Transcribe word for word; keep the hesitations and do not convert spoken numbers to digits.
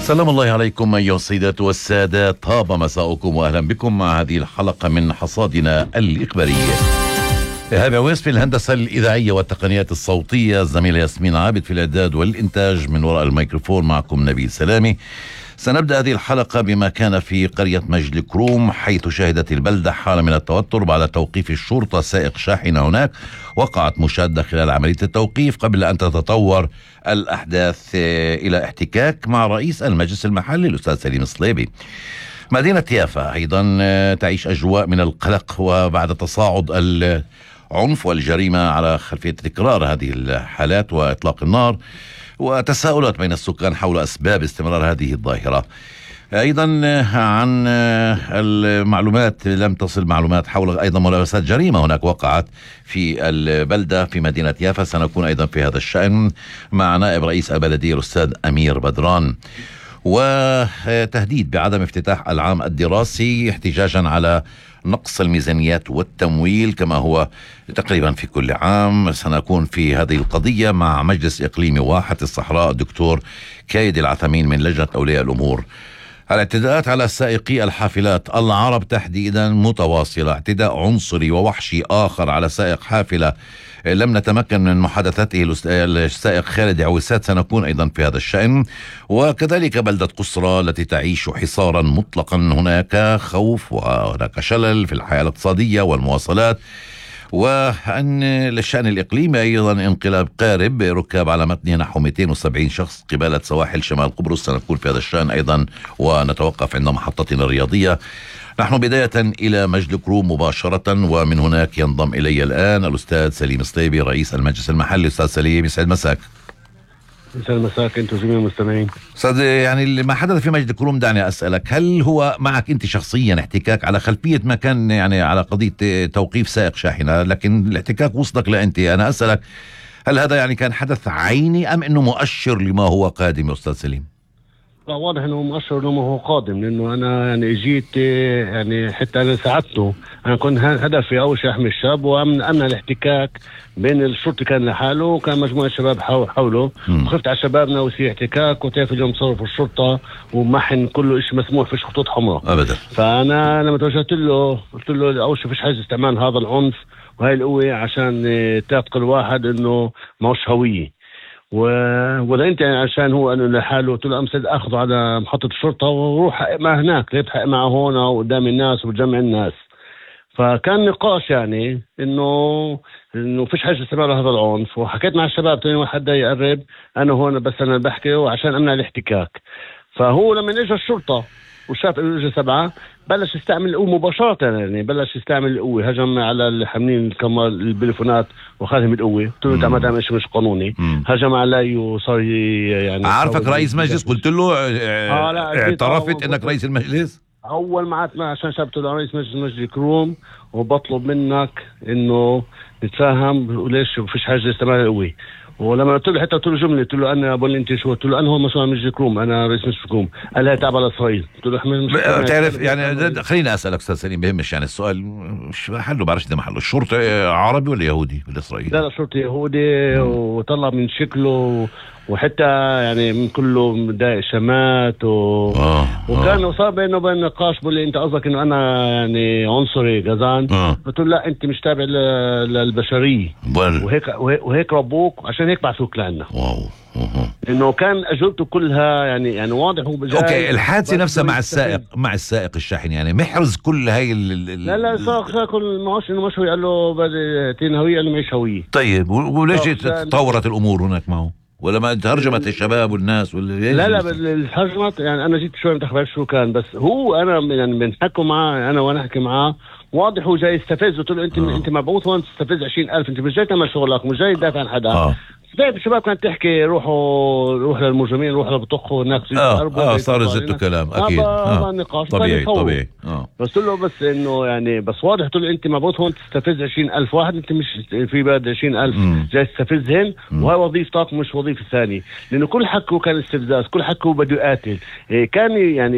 سلام الله عليكم أيها السيدات والسادات، طاب مساؤكم وأهلا بكم مع هذه الحلقة من حصادنا الإخبارية. هذا ويس في الهندسة الإذاعية والتقنيات الصوتية، الزميلة ياسمين عابد في الإعداد والإنتاج، من وراء الميكروفون معكم نبيل سلامي. سنبدأ هذه الحلقة بما كان في قرية مجد الكروم، حيث شهدت البلدة حالة من التوتر بعد توقيف الشرطة سائق شاحنة هناك. وقعت مشادة خلال عملية التوقيف قبل أن تتطور الأحداث إلى احتكاك مع رئيس المجلس المحلي الأستاذ سليم صليبي. مدينة يافا أيضا تعيش أجواء من القلق، وبعد تصاعد العنف والجريمة على خلفية تكرار هذه الحالات وإطلاق النار، وتساؤلات بين السكان حول أسباب استمرار هذه الظاهرة. أيضا عن المعلومات، لم تصل معلومات حول أيضا ملابسات جريمة هناك وقعت في البلدة في مدينة يافا. سنكون أيضا في هذا الشأن مع نائب رئيس البلدية الأستاذ أمير بدران. وتهديد بعدم افتتاح العام الدراسي احتجاجا على نقص الميزانيات والتمويل كما هو تقريبا في كل عام. سنكون في هذه القضية مع مجلس إقليمي واحة الصحراء الدكتور كايد العثمين من لجنة أولياء الأمور. الاعتداءات على سائقي الحافلات العرب تحديدا متواصلة. اعتداء عنصري ووحشي آخر على سائق حافلة لم نتمكن من محادثته السائق خالد عويسات، سنكون أيضا في هذا الشأن. وكذلك بلدة قصرى التي تعيش حصارا مطلقا، هناك خوف وهناك شلل في الحياة الاقتصادية والمواصلات. وأن للشأن الإقليمي أيضا انقلاب قارب، ركاب على متنه نحو مئتين وسبعين شخص قبالة سواحل شمال قبرص. سنكون في هذا الشأن أيضا ونتوقف عند محطتنا الرياضية. نحن بداية إلى مجد الكروم مباشرة، ومن هناك ينضم إلي الآن الأستاذ سليم صليبي رئيس المجلس المحلي. أستاذ سليم، يسعد مساك. يسعد مساك أنت وجميع المستمعين. أستاذ، يعني ما حدث في مجد الكروم دعني أسألك، هل هو معك أنت شخصيا احتكاك على خلفية ما كان يعني على قضية توقيف سائق شاحنة، لكن الاحتكاك وصلك لأنت؟ أنا أسألك هل هذا يعني كان حدث عيني أم أنه مؤشر لما هو قادم يا أستاذ سليم؟ لا، واضح انه مؤشر انه هو قادم، لانه انا يعني جيت يعني حتى انا ساعدته. انا كنت هدفي اول شيء احمي الشاب وامن امن الاحتكاك بين الشرطي كان لحاله وكان مجموعه شباب حوله. وخفت على شبابنا ويصير احتكاك، وتعرف اليوم صاروا في الشرطه ومحن كله شيء مسموح، فيش خطوط حمراء ابدا. فانا لما توجهت له قلت له اول شيء فيش حاجه استعمال هذا العنف وهي القوه عشان تعتقل واحد انه ماهوش هويه. ولا انت عشان هو انه لحاله قلت له امسد اخذه على محطه الشرطه وروح حقق معه هناك، ليه بتحقق معه هون وقدام الناس وبتجمع الناس. فكان نقاش يعني انه انه فيش حاجه استمرار هذا العنف. وحكيت مع الشباب تاني واحد بده يقرب، انا هون بس انا بحكي وعشان امنع الاحتكاك. فهو لما اجى الشرطه وشاف انه اجى سبعه بلش يستعمل القوه مباشره، يعني بلش يستعمل القوه، هجم على الحاملين الكاميرا البليفونات واخذهم القوه. قلت له انت ما تعمل شيء مش قانوني. مم. هجم علي وصار يعني عارفك رئيس مجلس، قلت له اه لا اعترفت انك رئيس المجلس اول ما ما عشان شبت له رئيس مجلس مجلس كروم وبطلب منك انه نتفاهم وليش فيش حاجه استعمال القوه. ولما قلت له حتى قلت له جمله، قلت له انا بقول انت شو، قلت له انا هو مسؤول مجلس كروم، انا رئيس مجلس كروم. قال لي تابع لاسرائيل. قلت له احنا مش تعرف يعني خليني اسالك استاذ سليم، بهمش يعني السؤال مش محله، بعرفش ده محله. الشرطه عربي ولا يهودي بالاسرائيلي؟ لا لا، شرطي يهودي وطلع من شكله وحتى يعني من كله داء شمات و... آه. وكان صار بينه وبين نقاش، بقول لي انت قصدك انه انا يعني عنصري جزان. آه. قلت له لا، انت مش تابع للبشريه وهيك وهيك ربوك، عشان هيك بعثوك لعنا. واو. انه كان اجوبته كلها يعني يعني واضح. هو اوكي، الحادثه نفسها مع السائق مع السائق الشاحن يعني محرز كل هاي ال... لا لا، سائق كل معوش انه مش هو، قال له بدي تين هويه، قال له مش هويه. طيب وليش تطورت الامور هناك معه؟ ولا ما تهرجمت الشباب والناس ولا؟ لا لا الهرجمت يعني انا جيت شوي متخبر شو كان، بس هو انا يعني بنحكوا معاه انا وانا احكي معاه واضح هو جاي يستفز. قلت له انت آه. انت مبعوث هون تستفز عشرين ألف، انت مش جاي تعمل شغلك، مش جاي تدافع عن حدا. آه. طيب الشباب كانت تحكي روحوا روح للمجرمين، روح لبطخوا الناس. اه اه صار زدتوا كلام اكيد. اه النقاش طبيعي طبيعي. اه بس قلت له بس انه يعني بس واضح، قلت له انت مبعوث هون تستفز عشرين ألف واحد، انت مش في بلد عشرين ألف جاي تستفزهن، وهي وظيفتك مش وظيفه ثانيه، لانه كل حكوا كان استفزاز، كل حكوا بده يقاتل. إيه كان يعني